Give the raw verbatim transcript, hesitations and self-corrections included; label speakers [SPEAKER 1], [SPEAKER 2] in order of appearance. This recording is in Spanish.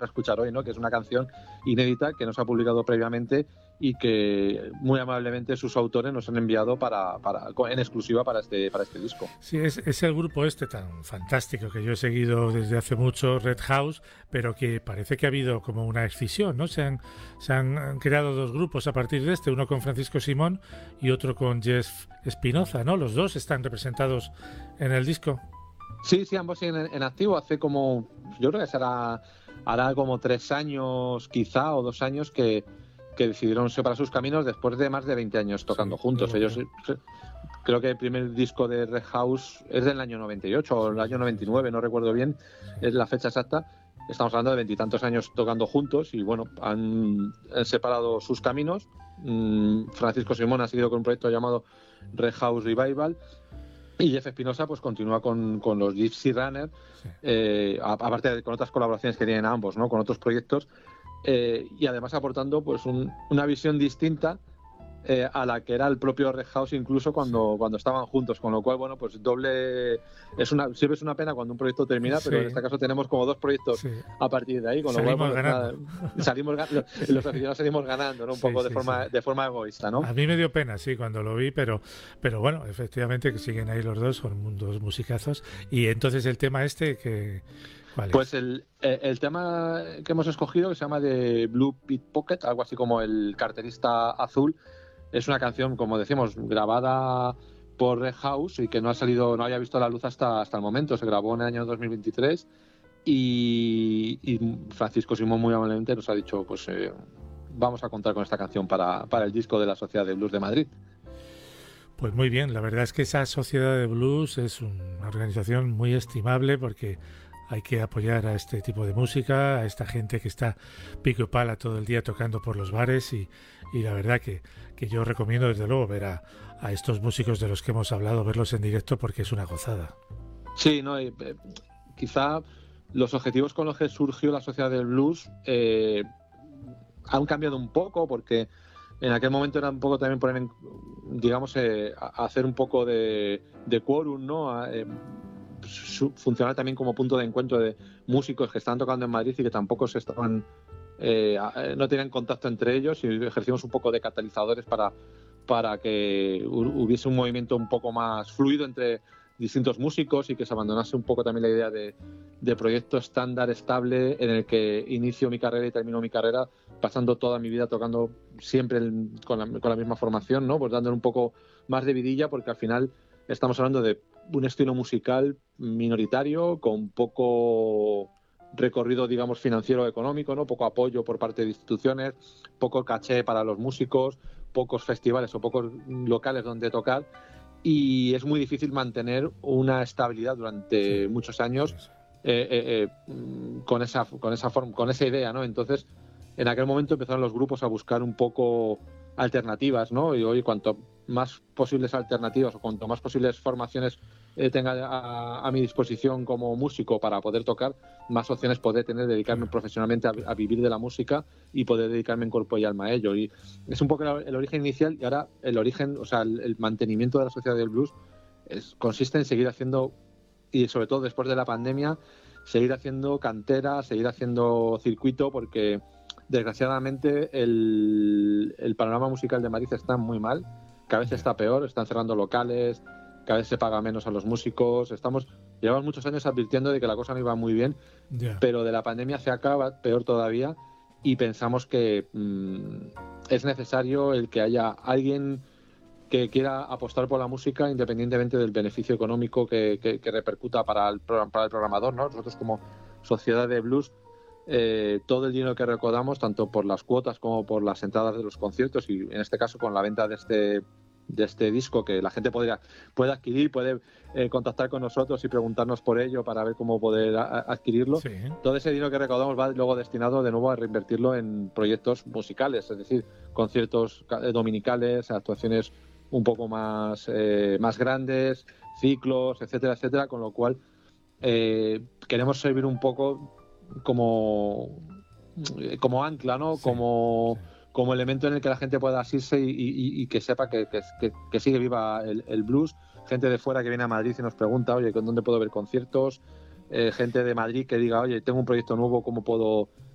[SPEAKER 1] a escuchar hoy, ¿no? Que es una canción inédita que no se ha publicado previamente y que muy amablemente sus autores nos han enviado para, para en exclusiva para este para este disco.
[SPEAKER 2] Sí, es, es el grupo este tan fantástico que yo he seguido desde hace mucho, Red House, pero que parece que ha habido como una escisión, ¿no? Se han, se han, han creado dos grupos a partir de este, uno con Francisco Simón y otro con Jeff Espinoza, ¿no? Los dos están representados en el disco.
[SPEAKER 1] Sí, sí, ambos siguen en, en activo. Hace como, yo creo que será, hará como tres años quizá o dos años que que decidieron separar sus caminos después de más de veinte años tocando sí, juntos. Ellos, creo que el primer disco de Red House es del año noventa y ocho o el año noventa y nueve, no recuerdo bien, es la fecha exacta. Estamos hablando de veintitantos años tocando juntos y bueno, han, han separado sus caminos. Mm, Francisco Simón ha seguido con un proyecto llamado Red House Revival y Jeff Espinoza pues continúa con, con los Gypsy Runner, sí. eh, aparte de con otras colaboraciones que tienen ambos, ¿no? Con otros proyectos. Eh, y además aportando pues un, una visión distinta eh, a la que era el propio Red House incluso cuando, cuando estaban juntos, con lo cual bueno pues doble es una siempre es una pena cuando un proyecto termina, sí. Pero en este caso tenemos como dos proyectos sí. A partir de ahí, con
[SPEAKER 2] salimos
[SPEAKER 1] lo cual
[SPEAKER 2] ganando.
[SPEAKER 1] Nada, salimos los, los aficionados salimos ganando, ¿no? Un sí, poco de sí, forma sí. de forma egoísta, ¿no?
[SPEAKER 2] A mí me dio pena sí cuando lo vi, pero pero bueno, efectivamente que siguen ahí los dos, son dos musicazos. Y entonces el tema este que
[SPEAKER 1] pues el, el tema que hemos escogido, que se llama The Blue Pickpocket, algo así como el carterista azul, es una canción, como decimos, grabada por Red House y que no ha salido, no había visto la luz hasta, hasta el momento. Se grabó en el año dos mil veintitrés y, y Francisco Simón muy amablemente nos ha dicho, pues eh, vamos a contar con esta canción para, para el disco de la Sociedad de Blues de Madrid.
[SPEAKER 2] Pues muy bien, la verdad es que esa Sociedad de Blues es una organización muy estimable porque hay que apoyar a este tipo de música, a esta gente que está pico y pala todo el día tocando por los bares y, y la verdad que, que yo recomiendo desde luego ver a, a estos músicos de los que hemos hablado, verlos en directo porque es una gozada.
[SPEAKER 1] Sí, no, eh, quizá los objetivos con los que surgió la Sociedad del Blues eh, han cambiado un poco porque en aquel momento era un poco también poner en, digamos, eh, a hacer un poco de, de quórum, ¿no? A, eh, funcionar también como punto de encuentro de músicos que estaban tocando en Madrid y que tampoco se estaban eh, no tenían contacto entre ellos, y ejercimos un poco de catalizadores para, para que hubiese un movimiento un poco más fluido entre distintos músicos y que se abandonase un poco también la idea de, de proyecto estándar estable en el que inicio mi carrera y termino mi carrera pasando toda mi vida tocando siempre el, con, la, con la misma formación, ¿no? Pues dándole un poco más de vidilla, porque al final estamos hablando de un estilo musical minoritario con poco recorrido, digamos, financiero o económico, ¿no? Poco apoyo por parte de instituciones, poco caché para los músicos, pocos festivales o pocos locales donde tocar, y es muy difícil mantener una estabilidad durante sí. muchos años eh, eh, eh, con esa con esa forma, con esa idea, ¿no? Entonces, en aquel momento empezaron los grupos a buscar un poco alternativas, ¿no? Y hoy cuanto más posibles alternativas o cuanto más posibles formaciones eh, tenga a, a mi disposición como músico para poder tocar, más opciones podré tener de dedicarme profesionalmente a, a vivir de la música y poder dedicarme en cuerpo y alma a ello. Y es un poco el, el origen inicial, y ahora el origen, o sea, el, el mantenimiento de la Sociedad del Blues es, consiste en seguir haciendo, y sobre todo después de la pandemia, seguir haciendo cantera, seguir haciendo circuito, porque desgraciadamente el, el panorama musical de Madrid está muy mal, cada vez está peor, están cerrando locales, cada vez se paga menos a los músicos, estamos llevamos muchos años advirtiendo de que la cosa no iba muy bien, yeah. pero de la pandemia se acaba peor todavía, y pensamos que mmm, es necesario el que haya alguien que quiera apostar por la música independientemente del beneficio económico que, que, que repercuta para el, para el programador, ¿no? Nosotros como Sociedad de Blues, Eh, todo el dinero que recaudamos, tanto por las cuotas como por las entradas de los conciertos, y en este caso con la venta de este de este disco que la gente podría, puede adquirir, puede eh, contactar con nosotros y preguntarnos por ello para ver cómo poder a, adquirirlo. Sí. Todo ese dinero que recaudamos va luego destinado de nuevo a reinvertirlo en proyectos musicales, es decir, conciertos dominicales, actuaciones un poco más, eh, más grandes, ciclos, etcétera, etcétera, con lo cual eh, queremos servir un poco como como ancla, ¿no? Sí, como, sí. como elemento en el que la gente pueda asirse y, y, y que sepa que, que, que sigue viva el, el blues. Gente de fuera que viene a Madrid y nos pregunta, oye, ¿dónde puedo ver conciertos? Eh, gente de Madrid que diga, oye, tengo un proyecto nuevo, ¿cómo puedo